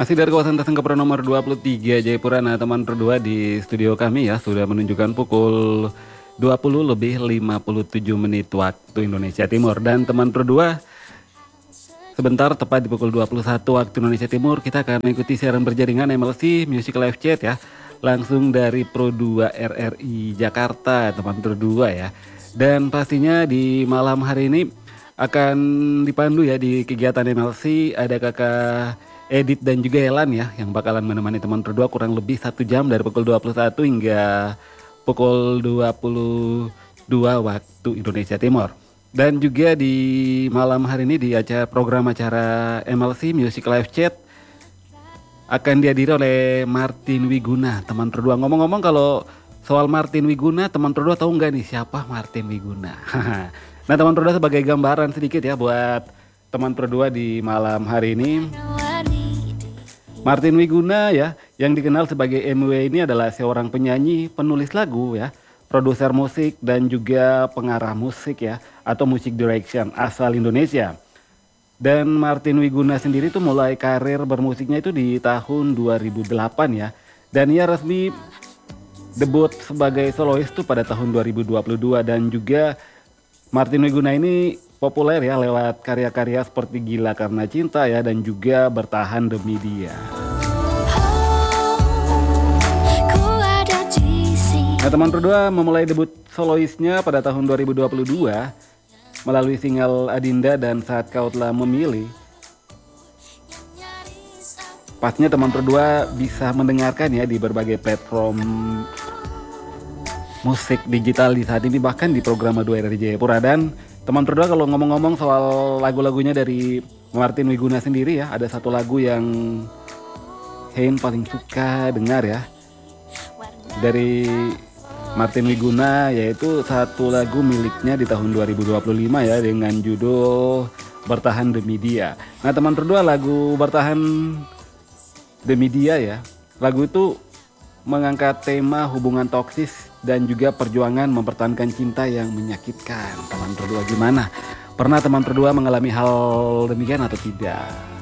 Masih dari kawasan Tasengkapura nomor 23 Jayapura. Nah teman berdua di studio kami ya sudah menunjukkan pukul 20 lebih 57 menit waktu Indonesia Timur. Dan teman berdua sebentar tepat di pukul 21 waktu Indonesia Timur kita akan mengikuti siaran berjaringan MLC Music Live Chat ya. Langsung dari Pro 2 RRI Jakarta teman berdua ya. Dan pastinya di malam hari ini akan dipandu ya di kegiatan MLC ada kakak Edit dan juga Elan ya yang bakalan menemani teman berdua kurang lebih 1 jam dari pukul 21 hingga pukul 22 waktu Indonesia Timur. Dan juga di malam hari ini di program acara MLC Music Live Chat akan dihadiri oleh Martin Wiguna teman berdua. Ngomong-ngomong kalau soal Martin Wiguna teman berdua tahu nggak nih siapa Martin Wiguna? Nah teman berdua sebagai gambaran sedikit ya buat teman berdua di malam hari ini. Martin Wiguna ya, yang dikenal sebagai MW ini adalah seorang penyanyi, penulis lagu ya, produser musik dan juga pengarah musik ya, atau music direction asal Indonesia. Dan Martin Wiguna sendiri tuh mulai karir bermusiknya itu di tahun 2008 ya. Dan ia resmi debut sebagai solois tuh pada tahun 2022 dan juga Martin Wiguna ini populer ya lewat karya-karya seperti Gila Karena Cinta ya dan juga Bertahan Demi Dia. Nah teman berdua memulai debut soloisnya pada tahun 2022 melalui single Adinda dan Saat Kau Telah Memilih. Pastinya teman berdua bisa mendengarkan ya di berbagai platform musik digital di saat ini bahkan di program 2 RRI Jayapura. Dan teman berdua kalau ngomong-ngomong soal lagu-lagunya dari Martin Wiguna sendiri ya, ada satu lagu yang Hein paling suka dengar ya dari Martin Wiguna, yaitu satu lagu miliknya di tahun 2025 ya dengan judul Bertahan Demi Dia. Nah teman berdua lagu Bertahan Demi Dia ya, lagu itu mengangkat tema hubungan toksis dan juga perjuangan mempertahankan cinta yang menyakitkan. Teman berdua gimana? Pernah teman berdua mengalami hal demikian atau tidak?